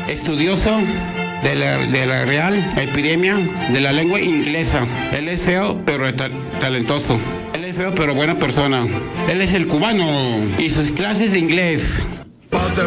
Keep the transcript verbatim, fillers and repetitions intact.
estudioso de la, de la Real Academia de la Lengua Inglesa. Él es feo, pero ta talentoso. Él es feo, pero buena persona. Él es el cubano y sus clases de inglés